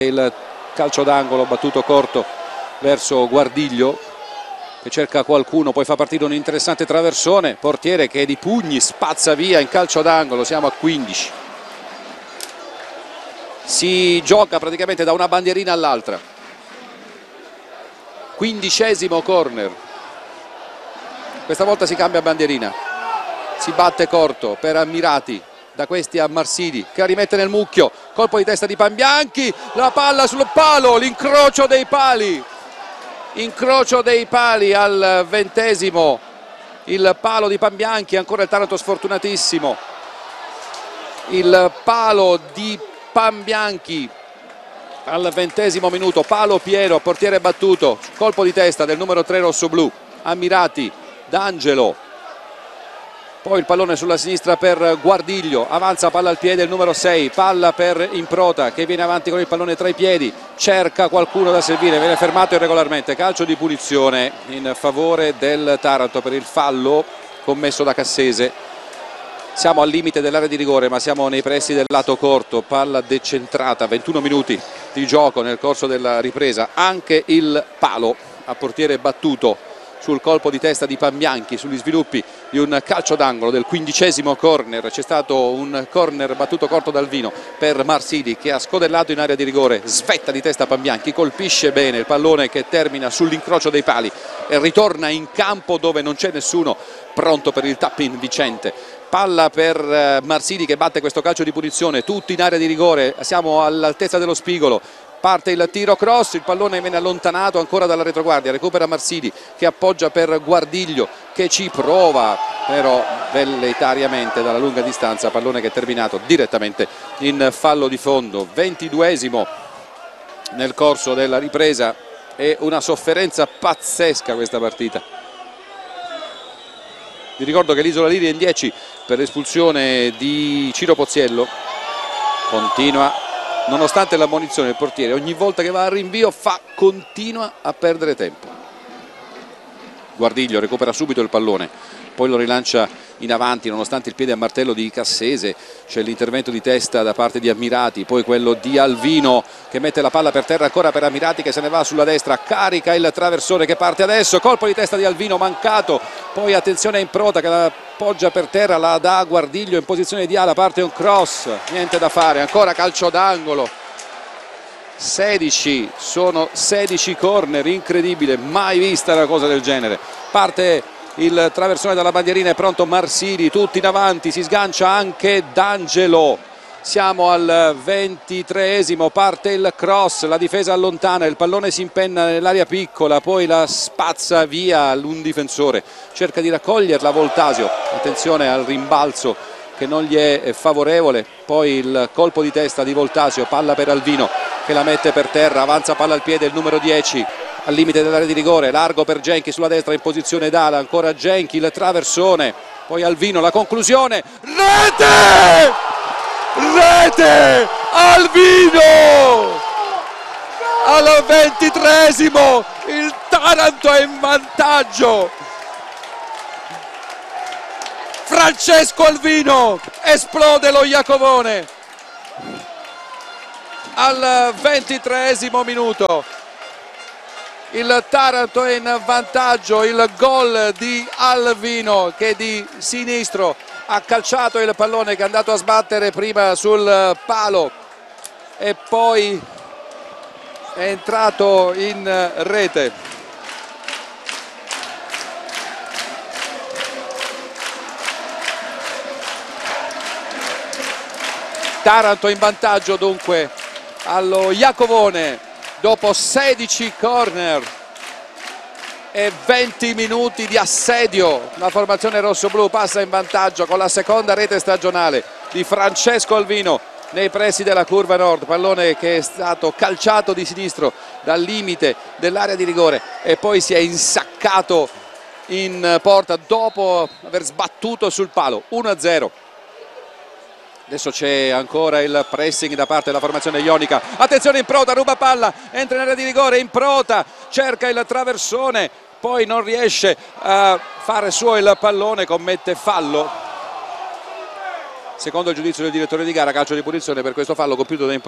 Il calcio d'angolo battuto corto verso Guardiglio che cerca qualcuno, poi fa partire un interessante traversone, portiere che di pugni spazza via in calcio d'angolo. Siamo a 15. Si gioca praticamente da una bandierina all'altra. 15° corner. Questa volta si cambia bandierina, si batte corto per Ammirati, da questi a Marsili che la rimette nel mucchio, colpo di testa di Pambianchi, la palla sul palo, l'incrocio dei pali al 20°, il palo di Pambianchi, ancora il Taranto sfortunatissimo, il palo di Pambianchi al 20° minuto, palo pieno, portiere battuto, colpo di testa del numero 3 rossoblù, Ammirati, D'Angelo, poi il pallone sulla sinistra per Guardiglio, avanza palla al piede il numero 6, palla per Improta che viene avanti con il pallone tra i piedi, cerca qualcuno da servire, viene fermato irregolarmente, calcio di punizione in favore del Taranto per il fallo commesso da Cassese. Siamo al limite dell'area di rigore, ma siamo nei pressi del lato corto, palla decentrata, 21 minuti di gioco nel corso della ripresa, anche il palo a portiere battuto sul colpo di testa di Pambianchi, sugli sviluppi di un calcio d'angolo del 15° corner. C'è stato un corner battuto corto dal Vino per Marsili che ha scodellato in area di rigore, svetta di testa Pambianchi, colpisce bene il pallone che termina sull'incrocio dei pali e ritorna in campo dove non c'è nessuno pronto per il tap-in vincente. Palla per Marsili che batte questo calcio di punizione, tutti in area di rigore, siamo all'altezza dello spigolo. Parte il tiro cross, il pallone viene allontanato ancora dalla retroguardia, recupera Marsili che appoggia per Guardiglio che ci prova però velleitariamente dalla lunga distanza, pallone che è terminato direttamente in fallo di fondo. 22° nel corso della ripresa, è una sofferenza pazzesca questa partita. Vi ricordo che l'Isola Liri è in 10 per l'espulsione di Ciro Pozziello, continua. Nonostante l'ammonizione del portiere, ogni volta che va al rinvio continua a perdere tempo. Guardiglio recupera subito il pallone, poi lo rilancia in avanti nonostante il piede a martello di Cassese. C'è l'intervento di testa da parte di Ammirati, poi quello di Alvino che mette la palla per terra ancora per Ammirati che se ne va sulla destra, carica il traversone che parte adesso, colpo di testa di Alvino mancato, poi attenzione a Improta che la appoggia per terra, la dà a Guardiglio in posizione di ala, parte un cross, niente da fare, ancora calcio d'angolo. 16, sono 16 corner, incredibile, mai vista una cosa del genere. Parte il traversone dalla bandierina, è pronto Marsili, tutti in avanti, si sgancia anche D'Angelo. Siamo al 23°, parte il cross, la difesa allontana, il pallone si impenna nell'area piccola, poi la spazza via un difensore, cerca di raccoglierla Voltasio, attenzione al rimbalzo che non gli è favorevole, poi il colpo di testa di Voltasio, palla per Alvino che la mette per terra, avanza palla al piede il numero 10 al limite dell'area di rigore, largo per Genchi sulla destra in posizione d'ala, ancora Genchi, il traversone, poi Alvino, la conclusione, rete! Rete! Alvino! Al 23°, il Taranto è in vantaggio. Francesco Alvino, esplode lo Iacovone al 23° minuto. Il Taranto è in vantaggio, il gol di Alvino che di sinistro ha calciato il pallone che è andato a sbattere prima sul palo e poi è entrato in rete. Taranto in vantaggio dunque allo Iacovone dopo 16 corner e 20 minuti di assedio. La formazione rossoblù passa in vantaggio con la seconda rete stagionale di Francesco Alvino nei pressi della curva nord, pallone che è stato calciato di sinistro dal limite dell'area di rigore e poi si è insaccato in porta dopo aver sbattuto sul palo. 1-0. Adesso c'è ancora il pressing da parte della formazione ionica. Attenzione Improta, ruba palla, entra in area di rigore, Improta cerca il traversone, poi non riesce a fare suo il pallone, commette fallo. Secondo il giudizio del direttore di gara, calcio di punizione per questo fallo compiuto da Improta.